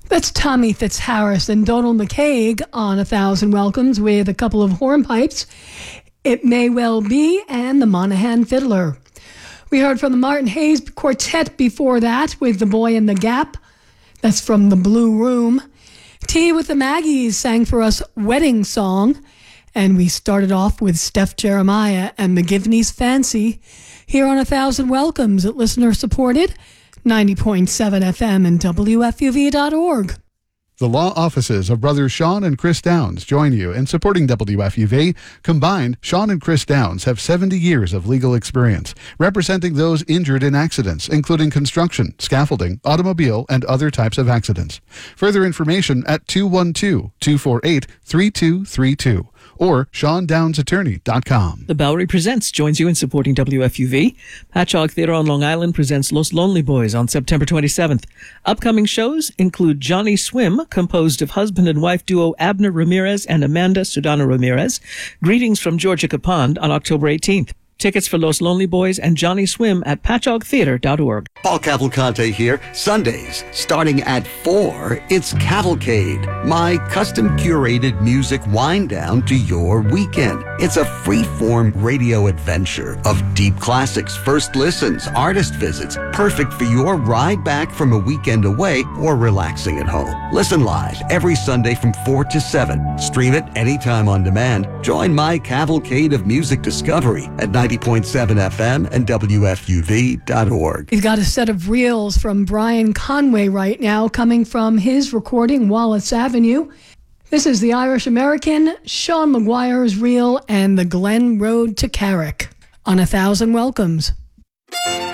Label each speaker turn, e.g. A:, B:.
A: That's Tommy Fitzharris and Donald McCaig on 1,000 Welcomes with a couple of hornpipes. It May Well Be and the Monahan Fiddler. We heard from the Martin Hayes Quartet before that with The Boy in the Gap. That's from The Blue Room. Tea with the Maggies sang for us Wedding Song. And we started off with Steph Jeremiah and McGivney's Fancy here on 1,000 Welcomes at listener-supported 90.7 FM and WFUV.org.
B: The law offices of Brothers Sean and Chris Downs join you in supporting WFUV. Combined, Sean and Chris Downs have 70 years of legal experience, representing those injured in accidents, including construction, scaffolding, automobile, and other types of accidents. Further information at 212-248-3232 or SeanDownsAttorney.com.
C: The Bowery Presents joins you in supporting WFUV. Patchogue Theatre on Long Island presents Los Lonely Boys on September 27th. Upcoming shows include Johnny Swim, composed of husband and wife duo Abner Ramirez and Amanda Sudana Ramirez. Greetings from Georgia Capond on October 18th. Tickets for Los Lonely Boys and Johnny Swim at patchoguetheater.org.
D: Paul Cavalcante here. Sundays, starting at 4, it's Cavalcade, my custom curated music wind down to your weekend. It's a free-form radio adventure of deep classics, first listens, artist visits, perfect for your ride back from a weekend away or relaxing at home. Listen live every Sunday from 4 to 7. Stream it anytime on demand. Join my cavalcade of music discovery at 90.7 FM and WFUV.org.
A: We've got a set of reels from Brian Conway right now coming from his recording, Wallace Avenue. This is the Irish American, Sean McGuire's reel, and the Glen Road to Carrick on 1,000 Welcomes.